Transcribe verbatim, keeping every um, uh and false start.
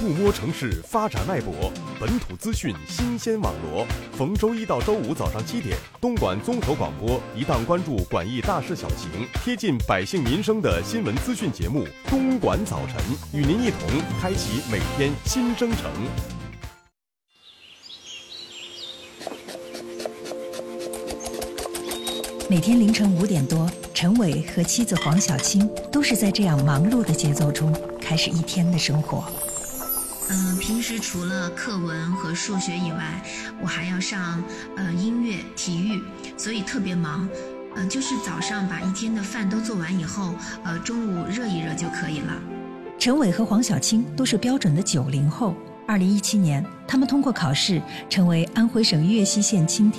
触摸城市发展脉搏，本土资讯新鲜网罗。逢周一到周五早上七点，东莞综合广播一档关注莞义大事小情、贴近百姓民生的新闻资讯节目《东莞早晨》，与您一同开启每天新征程。 每天凌晨五点多，陈伟和妻子黄小青都是在这样忙碌的节奏中开始一天的生活。 嗯、呃，平时除了课文和数学以外，我还要上呃音乐、体育，所以特别忙。呃，就是早上把一天的饭都做完以后，呃，中午热一热就可以了。 陈伟和黄小青都是标准的九零后。二零一七年，他们通过考试，成为安徽省岳西县青天